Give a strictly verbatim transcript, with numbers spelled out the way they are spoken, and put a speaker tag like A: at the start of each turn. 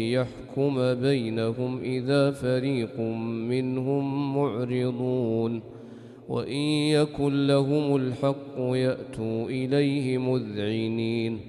A: يحكم بينهم إذا فريق منهم معرضون وإن يكن لهم الحق يأتوا إليه مذعنين